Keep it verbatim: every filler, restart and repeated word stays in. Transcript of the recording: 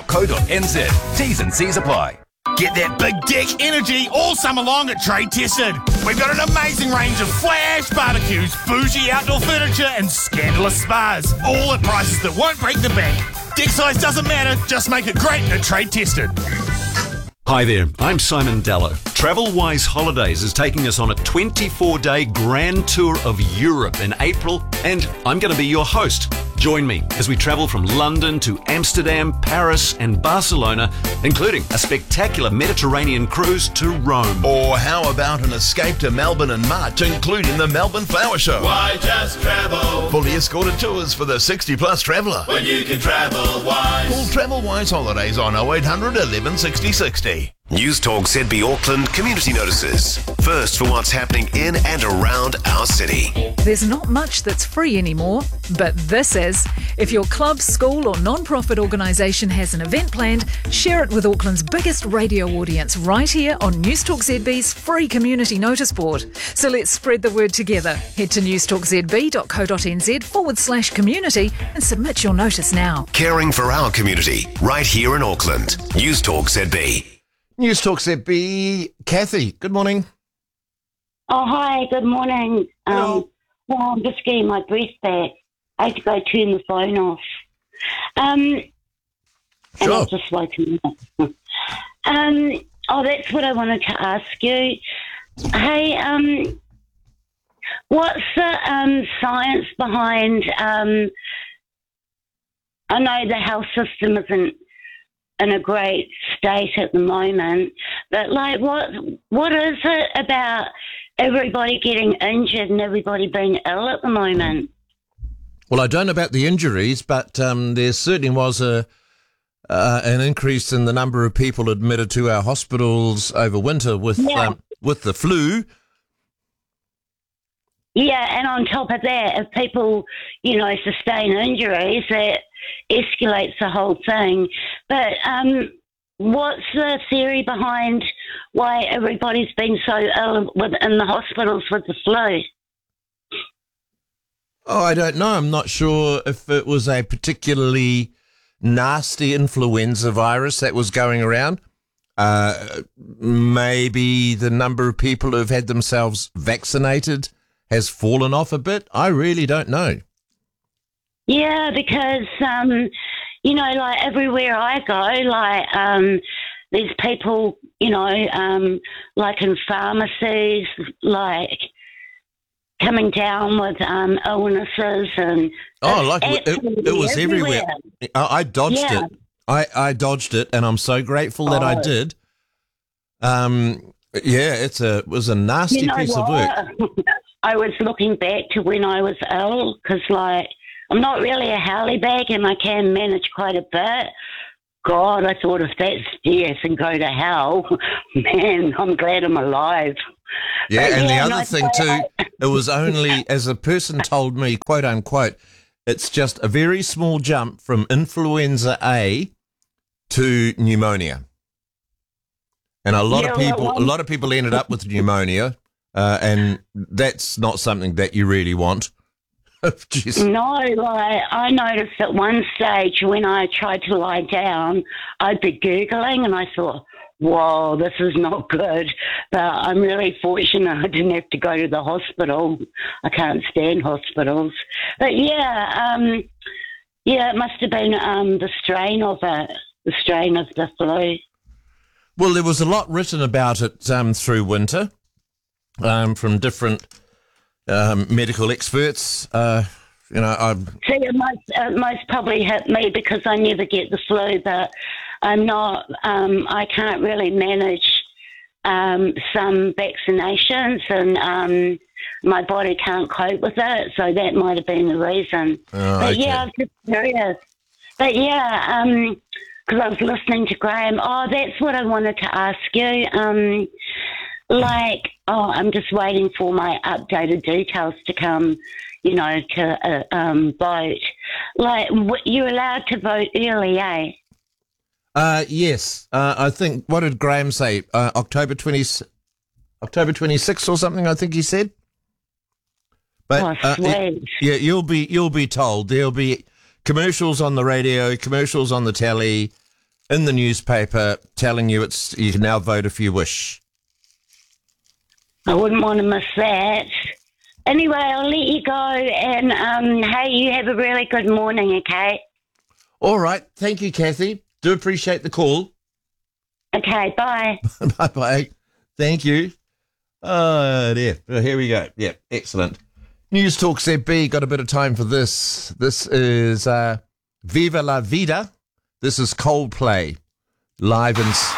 co dot n z. T's and C's apply. Get that big dick energy all summer long at Trade Tested. We've got an amazing range of flash barbecues, bougie outdoor furniture and scandalous spas, all at prices that won't break the bank. Dick size doesn't matter, just make it great at Trade Tested. Hi there, I'm Simon Dallow. TravelWise Holidays is taking us on a twenty-four day grand tour of Europe in April, and I'm going to be your host. Join me as we travel from London to Amsterdam, Paris and Barcelona, including a spectacular Mediterranean cruise to Rome. Or how about an escape to Melbourne in March, including the Melbourne Flower Show? Why just travel? Fully escorted tours for the sixty plus traveller. When you can travel wise. Call TravelWise Holidays on oh eight hundred eleven sixty sixty. News Talk Z B Auckland Community Notices. First for what's happening in and around our city. There's not much that's free anymore, but this is. If your club, school or non-profit organisation has an event planned, share it with Auckland's biggest radio audience right here on News Talk Z B's free community notice board. So let's spread the word together. Head to newstalkzb.co.nz forward slash community and submit your notice now. Caring for our community right here in Auckland. News Talk Z B. News Talk Z B. Kathy, good morning. Oh, hi, good morning. Hello. Um, well, I'm just getting my breath back. I had to go turn the phone off. Um, Sure. And I've just woken up. um, oh, that's what I wanted to ask you. Hey, um, what's the um, science behind, um, I know the health system isn't in a great state at the moment, but like what what is it about everybody getting injured and everybody being ill at the moment? Well, I don't know about the injuries, but um, there certainly was a uh, an increase in the number of people admitted to our hospitals over winter with Yeah. um, with the flu. Yeah, and on top of that, if people, you know, sustain injuries, that escalates the whole thing. But um, what's the theory behind why everybody's been so ill with, in the hospitals with the flu? Oh, I don't know. I'm not sure if it was a particularly nasty influenza virus that was going around. Uh, maybe the number of people who've had themselves vaccinated has fallen off a bit. I really don't know. Yeah, because, um, you know, like everywhere I go, like um, there's people, you know, um, like in pharmacies, like coming down with um, illnesses and... Oh, like it, it was everywhere. I, I dodged Yeah. it. I, I dodged it, and I'm so grateful that I Oh. did. Um, yeah, it's a it was a nasty You know piece of what? work. I was looking back to when I was ill because, like, I'm not really a Harley bag and I can manage quite a bit. God, I thought if that's death and go to hell, man, I'm glad I'm alive. Yeah, But and yeah, the no, other thing so too, I- it was only, as a person told me, quote unquote, it's just a very small jump from influenza A to pneumonia. And a lot Yeah, of well, people, a one- lot of people ended up with pneumonia, uh, and that's not something that you really want. Jeez. No, like, I noticed at one stage when I tried to lie down, I'd be Googling and I thought, whoa, this is not good. But I'm really fortunate I didn't have to go to the hospital. I can't stand hospitals. But yeah, um, yeah, it must have been um, the strain of it, the strain of the flu. Well, there was a lot written about it um, through winter um, from different um, medical experts. Uh, you know, I See, it most, it most probably hit me because I never get the flu, but I'm not, um, I can't really manage um, some vaccinations and um, my body can't cope with it, so that might have been the reason. Oh, but okay. yeah, I was just curious. But yeah, um, because I was listening to Graham. Oh, that's what I wanted to ask you. Um, like, oh, I'm just waiting for my updated details to come, you know, to uh, um, vote. Like, w- you're allowed to vote early, eh? Uh, yes, uh, I think. What did Graham say? Uh, October twenty, October twenty sixth or something. I think he said. But Oh, uh, sweet. it- yeah, you'll be you'll be told. There'll be commercials on the radio, commercials on the telly. in the newspaper telling you it's you can now vote if you wish. I wouldn't want to miss that. Anyway, I'll let you go, and um, hey, you have a really good morning, okay? All right. Thank you, Kathy. Do appreciate the call. Okay, bye. Bye-bye. Thank you. Oh, dear. Oh, here we go. Yeah, excellent. News Talk Z B, got a bit of time for this. This is uh, Viva la Vida. This is Coldplay, live in...